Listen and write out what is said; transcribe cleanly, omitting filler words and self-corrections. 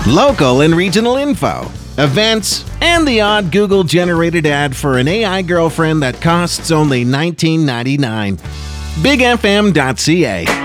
local and regional info, events, and the odd Google-generated ad for an AI girlfriend that costs only $19.99. BigFM.ca.